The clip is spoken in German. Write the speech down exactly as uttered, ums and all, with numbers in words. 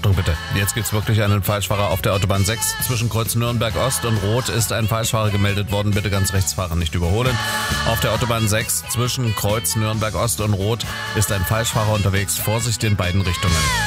Achtung bitte, jetzt gibt's wirklich einen Falschfahrer auf der Autobahn sechs. Zwischen Kreuz Nürnberg Ost und Rot ist ein Falschfahrer gemeldet worden. Bitte ganz rechts fahren, nicht überholen. Auf der Autobahn sechs zwischen Kreuz Nürnberg Ost und Rot ist ein Falschfahrer unterwegs. Vorsicht in beiden Richtungen.